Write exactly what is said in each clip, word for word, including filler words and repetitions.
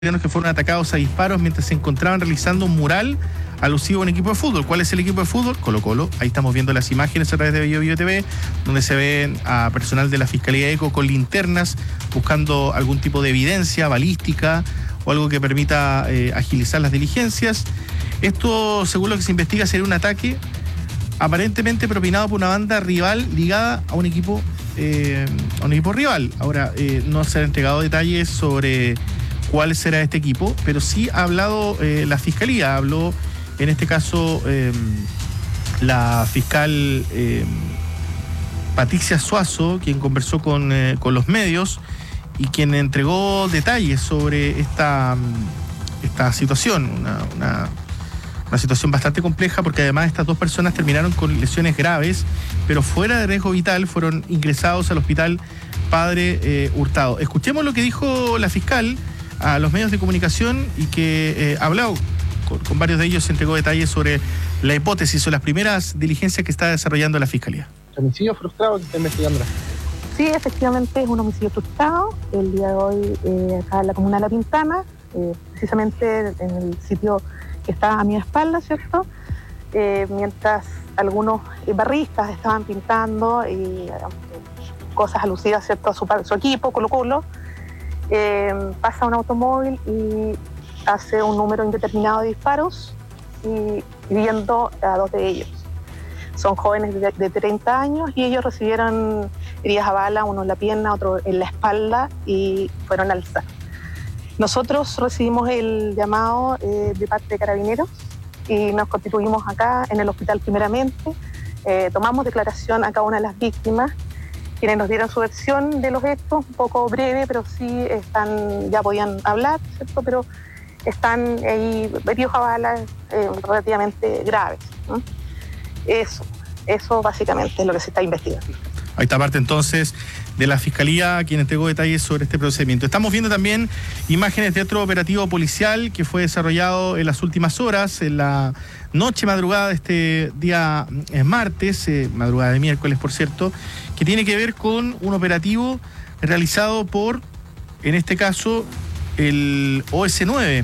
que fueron atacados a disparos mientras se encontraban realizando un mural alusivo a un equipo de fútbol. ¿Cuál es el equipo de fútbol? Colo Colo. Ahí estamos viendo las imágenes a través de Bio Bio T V, donde se ven a personal de la Fiscalía de ECO con linternas buscando algún tipo de evidencia balística o algo que permita eh, agilizar las diligencias. Esto, según lo que se investiga, sería un ataque aparentemente propinado por una banda rival ligada a un equipo eh, a un equipo rival. Ahora, eh, no se han entregado detalles sobre cuál será este equipo, pero sí ha hablado eh, la Fiscalía, habló en este caso eh, la fiscal eh, Patricia Suazo, quien conversó con, eh, con los medios y quien entregó detalles sobre esta, esta situación, una, una, una situación bastante compleja, porque además estas dos personas terminaron con lesiones graves, pero fuera de riesgo vital, fueron ingresados al hospital Padre eh, Hurtado. Escuchemos lo que dijo la fiscal a los medios de comunicación y que eh, ha hablado con, con varios de ellos, se entregó detalles sobre la hipótesis o las primeras diligencias que está desarrollando la Fiscalía. ¿Homicidio frustrado que está investigando? Sí, efectivamente es un homicidio frustrado. El día de hoy eh, acá en la comuna de La Pintana, eh, precisamente en el sitio que está a mi espalda, ¿cierto? Eh, mientras algunos barristas estaban pintando y eh, cosas alusivas, ¿cierto?, a su, su equipo, Colo Colo. Eh, pasa un automóvil y hace un número indeterminado de disparos y hiriendo a dos de ellos. Son jóvenes de, de treinta años y ellos recibieron heridas a bala, uno en la pierna, otro en la espalda y fueron alzados. Nosotros recibimos el llamado eh, de parte de Carabineros y nos constituimos acá en el hospital primeramente. Eh, tomamos declaración a cada una de las víctimas, quienes nos dieron su versión de los hechos, un poco breve, pero sí están, ya podían hablar, ¿cierto? Pero están ahí heridos a balas eh, relativamente graves, ¿no? Eso, eso básicamente es lo que se está investigando. Ahí está parte entonces de la Fiscalía, quien entregó detalles sobre este procedimiento. Estamos viendo también imágenes de otro operativo policial que fue desarrollado en las últimas horas, en la noche madrugada de este día eh, martes, eh, madrugada de miércoles por cierto, que tiene que ver con un operativo realizado por, en este caso, el O S nueve.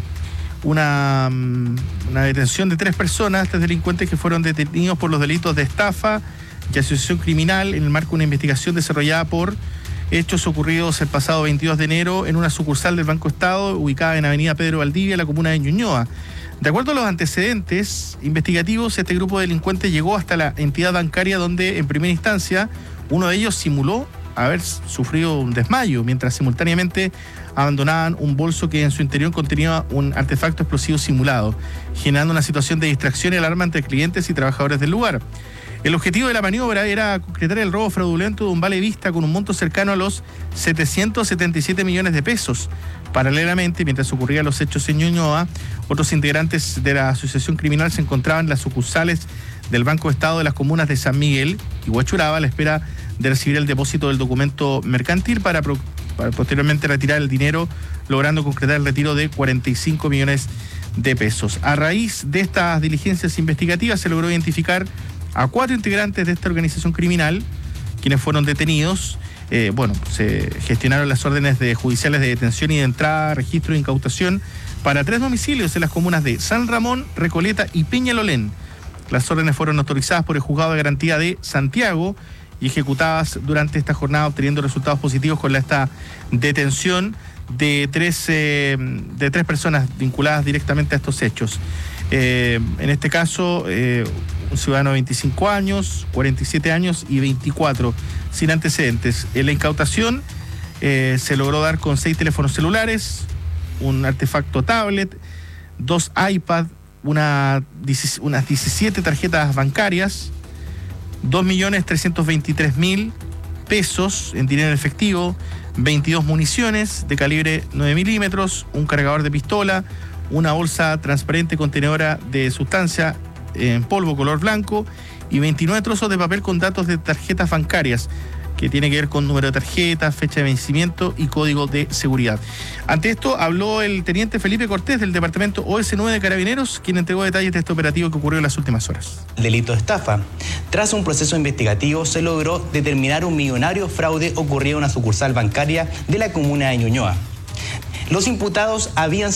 Una, una detención de tres personas, tres delincuentes que fueron detenidos por los delitos de estafa y asociación criminal en el marco de una investigación desarrollada por hechos ocurridos el pasado veintidós de enero en una sucursal del Banco Estado ubicada en Avenida Pedro Valdivia, en la comuna de Ñuñoa. De acuerdo a los antecedentes investigativos, este grupo de delincuentes llegó hasta la entidad bancaria donde, en primera instancia, uno de ellos simuló haber sufrido un desmayo, mientras simultáneamente abandonaban un bolso que en su interior contenía un artefacto explosivo simulado, generando una situación de distracción y alarma entre clientes y trabajadores del lugar. El objetivo de la maniobra era concretar el robo fraudulento de un vale vista con un monto cercano a los setecientos setenta y siete millones de pesos. Paralelamente, mientras ocurrían los hechos en Ñuñoa, otros integrantes de la asociación criminal se encontraban en las sucursales del Banco Estado de las comunas de San Miguel y Huachuraba a la espera de recibir el depósito del documento mercantil para, pro, para posteriormente retirar el dinero, logrando concretar el retiro de cuarenta y cinco millones de pesos. A raíz de estas diligencias investigativas se logró identificar a cuatro integrantes de esta organización criminal, quienes fueron detenidos. Eh, bueno, se gestionaron las órdenes de judiciales de detención y de entrada, registro e incautación para tres domicilios en las comunas de San Ramón, Recoleta y Peñalolén. Las órdenes fueron autorizadas por el Juzgado de Garantía de Santiago y ejecutadas durante esta jornada, obteniendo resultados positivos con la, esta detención de tres, eh, de tres personas vinculadas directamente a estos hechos. Eh, en este caso, eh, un ciudadano de veinticinco años, cuarenta y siete años y veinticuatro, sin antecedentes. En la incautación eh, se logró dar con seis teléfonos celulares, un artefacto tablet, dos iPad, una, unas diecisiete tarjetas bancarias, dos millones trescientos veintitrés mil pesos en dinero efectivo, veintidós municiones de calibre nueve milímetros, un cargador de pistola, una bolsa transparente contenedora de sustancia en polvo color blanco y veintinueve trozos de papel con datos de tarjetas bancarias, que tiene que ver con número de tarjeta, fecha de vencimiento y código de seguridad. Ante esto habló el teniente Felipe Cortés del departamento O S nueve de Carabineros, quien entregó detalles de este operativo que ocurrió en las últimas horas. Delito de estafa. Tras un proceso investigativo se logró determinar un millonario fraude ocurrido en una sucursal bancaria de la comuna de Ñuñoa. Los imputados habían